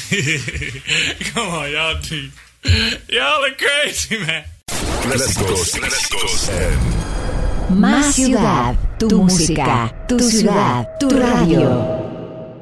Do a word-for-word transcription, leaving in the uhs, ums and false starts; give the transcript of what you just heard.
Come on, y'all do. Y'all are crazy, man. Clásicos, clásicos en Más ciudad, tu música, tu ciudad, tu radio.